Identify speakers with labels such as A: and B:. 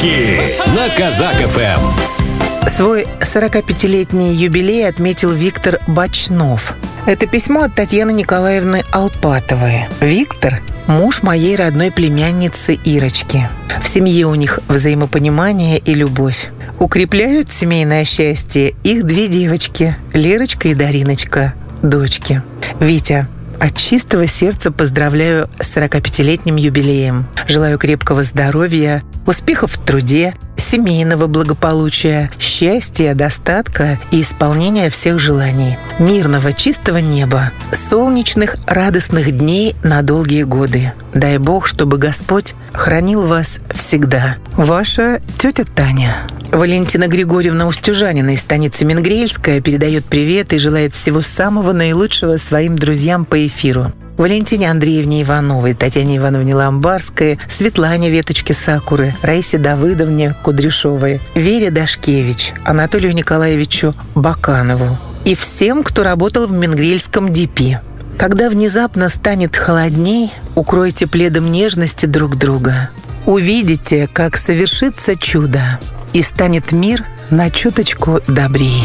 A: Подарки на Казак ФМ.
B: Свой 45-летний юбилей отметил Виктор Бочнов. Это письмо от Татьяны Николаевны Алпатовой. Виктор – муж моей родной племянницы Ирочки. В семье у них взаимопонимание и любовь. Укрепляют семейное счастье их две девочки – Лерочка и Дариночка, дочки. Витя, от чистого сердца поздравляю с 45-летним юбилеем. Желаю крепкого здоровья, успехов в труде, семейного благополучия, счастья, достатка и исполнения всех желаний. Мирного, чистого неба, солнечных, радостных дней на долгие годы. Дай Бог, чтобы Господь хранил вас всегда. Ваша тетя Таня. Валентина Григорьевна Устюжанина из станицы Мингрельская передает привет и желает всего самого наилучшего своим друзьям по эфиру. Валентине Андреевне Ивановой, Татьяне Ивановне Ламбарской, Светлане Веточке Сакуры, Раисе Давыдовне Кудряшовой, Вере Дашкевич, Анатолию Николаевичу Баканову и всем, кто работал в Мингрельском ДИПИ. Когда внезапно станет холодней, укройте пледом нежности друг друга. Увидите, как совершится чудо, и станет мир на чуточку добрее.